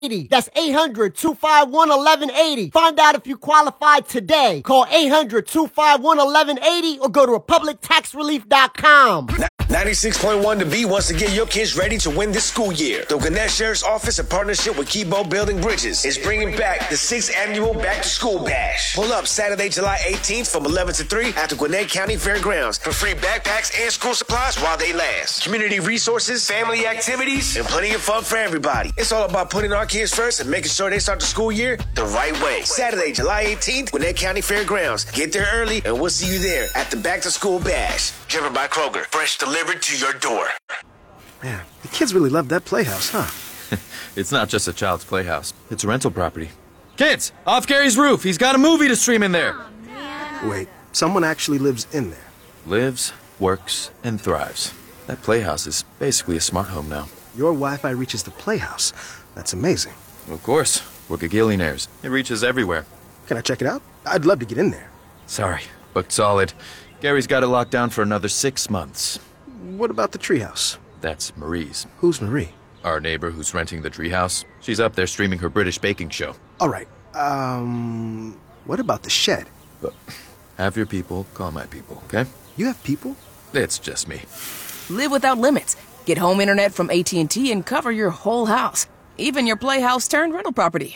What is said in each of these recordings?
That's 800-251-1180. Find out if you qualify today. Call 800-251-1180 or go to republictaxrelief.com. 96.1 The Beat wants to get your kids ready to win this school year. The Gwinnett Sheriff's Office, in partnership with Kibo Building Bridges, is bringing back the 6th annual Back to School Bash. Pull up Saturday, July 18th from 11 to 3 at the Gwinnett County Fairgrounds for free backpacks and school supplies while they last. Community resources, family activities, and plenty of fun for everybody. It's all about putting our kids first and making sure they start the school year the right way. Saturday, July 18th, Gwinnett County Fairgrounds. Get there early and we'll see you there at the Back to School Bash. Driven by Kroger. Fresh delivered to your door. Man, the kids really love that playhouse, huh? It's not just a child's playhouse. It's a rental property. Kids, off Gary's roof. He's got a movie to stream in there. Wait, someone actually lives in there? Lives, works, and thrives. That playhouse is basically a smart home now. Your Wi-Fi reaches the playhouse. That's amazing. Of course. We're gagillionaires. It reaches everywhere. Can I check it out? I'd love to get in there. Sorry, booked solid. Gary's got it locked down for another 6 months. What about the treehouse? That's Marie's. Who's Marie? Our neighbor who's renting the treehouse. She's up there streaming her British baking show. All right. What about the shed? But have your people call my people, okay? You have people? It's just me. Live without limits. Get home internet from AT&T and cover your whole house. Even your playhouse turned rental property.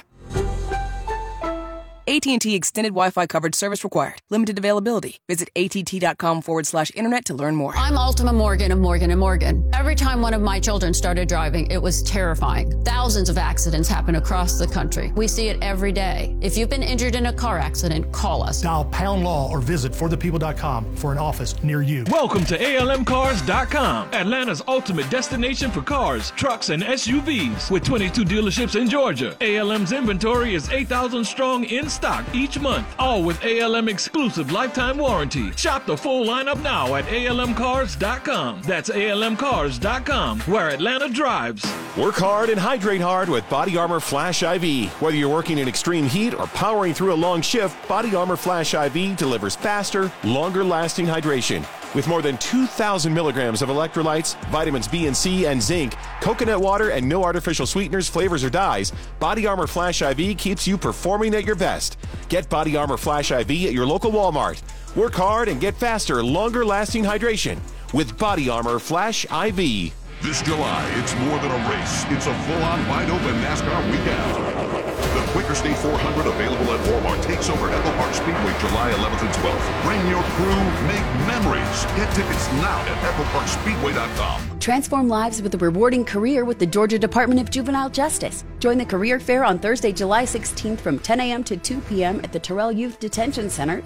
AT&T Extended Wi-Fi coverage service required. Limited availability. Visit att.com/internet to learn more. I'm Ultima Morgan of Morgan & Morgan. Every time one of my children started driving, it was terrifying. Thousands of accidents happen across the country. We see it every day. If you've been injured in a car accident, call us. Dial #law or visit forthepeople.com for an office near you. Welcome to ALMcars.com, Atlanta's ultimate destination for cars, trucks, and SUVs. With 22 dealerships in Georgia, ALM's inventory is 8,000 strong in stock each month, all with ALM exclusive lifetime warranty. Shop the full lineup now at ALMcars.com. That's ALMcars.com, where Atlanta drives. Work hard and hydrate hard with Body Armor Flash IV. Whether you're working in extreme heat or powering through a long shift, Body Armor Flash IV delivers faster, longer-lasting hydration. With more than 2,000 milligrams of electrolytes, vitamins B and C, and zinc, coconut water, and no artificial sweeteners, flavors, or dyes, Body Armor Flash IV keeps you performing at your best. Get Body Armor Flash IV at your local Walmart. Work hard and get faster, longer-lasting hydration with Body Armor Flash IV. This July, it's more than a race. It's a full-on, wide-open NASCAR weekend. The Quaker State 400, available at Walmart, takes over Echo Park Speedway July 11th and 12th. Bring your crew, make memories. Get tickets now at EchoParkSpeedway.com. Transform lives with a rewarding career with the Georgia Department of Juvenile Justice. Join the career fair on Thursday, July 16th from 10 a.m. to 2 p.m. at the Terrell Youth Detention Center,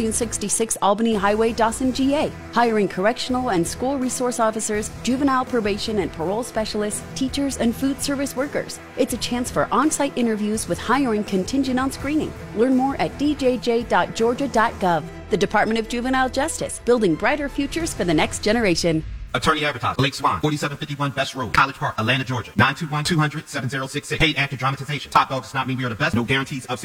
1666 Albany Highway, Dawson, GA. Hiring correctional and school resource officers, juvenile probation and parole specialists, teachers, and food service workers. It's a chance for on-site interviews with hiring contingent on screening. Learn more at djj.georgia.gov. The Department of Juvenile Justice, building brighter futures for the next generation. Attorney advertised. Blake Swan, 4751 Best Road, College Park, Atlanta, Georgia. 921-200-7066. Paid actor dramatization. Top Dog does not mean we are the best. No guarantees of success.